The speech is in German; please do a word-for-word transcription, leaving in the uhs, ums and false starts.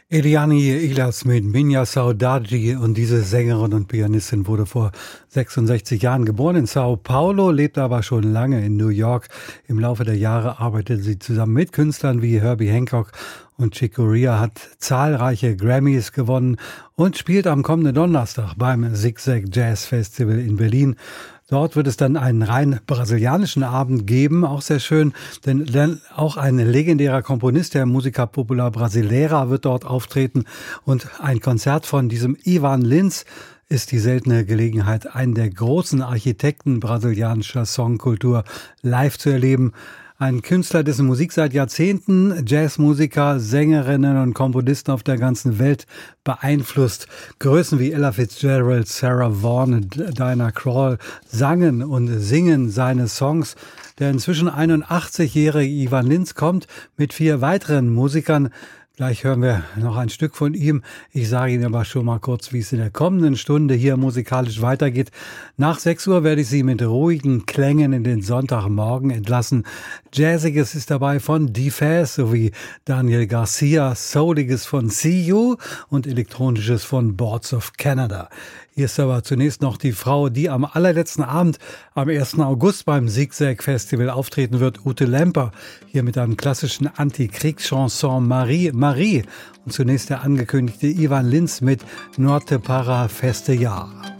Eliane Ilas mit Minha Saudade, und diese Sängerin und Pianistin wurde vor sechsundsechzig Jahren geboren in Sao Paulo, lebt aber schon lange in New York. Im Laufe der Jahre arbeitete sie zusammen mit Künstlern wie Herbie Hancock und Chick Corea, hat zahlreiche Grammys gewonnen und spielt am kommenden Donnerstag beim Zigzag Jazz Festival in Berlin. Dort wird es dann einen rein brasilianischen Abend geben, auch sehr schön, denn, denn auch ein legendärer Komponist der Música Popular Brasileira wird dort auftreten, und ein Konzert von diesem Ivan Lins ist die seltene Gelegenheit, einen der großen Architekten brasilianischer Songkultur live zu erleben. Ein Künstler, dessen Musik seit Jahrzehnten Jazzmusiker, Sängerinnen und Komponisten auf der ganzen Welt beeinflusst. Größen wie Ella Fitzgerald, Sarah Vaughan und Diana Krall sangen und singen seine Songs. Der inzwischen einundachtzigjährige Ivan Lins kommt mit vier weiteren Musikern. Gleich hören wir noch ein Stück von ihm. Ich sage Ihnen aber schon mal kurz, wie es in der kommenden Stunde hier musikalisch weitergeht. Nach sechs Uhr werde ich Sie mit ruhigen Klängen in den Sonntagmorgen entlassen. Jazziges ist dabei von D-Faz sowie Daniel Garcia, Souliges von See You und Elektronisches von Boards of Canada. Hier ist aber zunächst noch die Frau, die am allerletzten Abend, am ersten August beim Zigzag Festival auftreten wird, Ute Lemper, hier mit einem klassischen Antikriegschanson Marie, Marie. Und zunächst der angekündigte Ivan Lins mit Norte para Festejar.